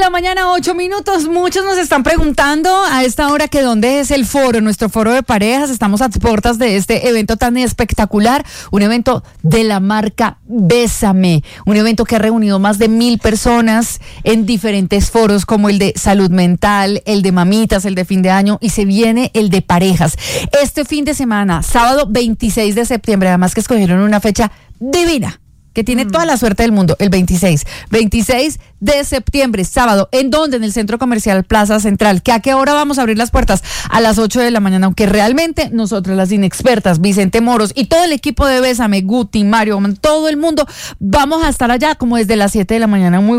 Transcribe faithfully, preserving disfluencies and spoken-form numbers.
la mañana, ocho minutos. Muchos nos están preguntando a esta hora que dónde es el foro, nuestro foro de parejas. Estamos a puertas de este evento tan espectacular, un evento de la marca Bésame, un evento que ha reunido más de mil personas en diferentes foros como el de salud mental, el de mamitas, el de fin de año, y se viene el de parejas. Este fin de semana, sábado veintiséis de septiembre, además que escogieron una fecha divina, que tiene toda la suerte del mundo, el veintiséis. veintiséis de septiembre, sábado. ¿En dónde? En el Centro Comercial Plaza Central. ¿Que a qué hora vamos a abrir las puertas? A las ocho de la mañana, aunque realmente nosotras, las inexpertas, Vicente Moros y todo el equipo de Bésame, Guti, Mario, todo el mundo, vamos a estar allá como desde las siete de la mañana. Muy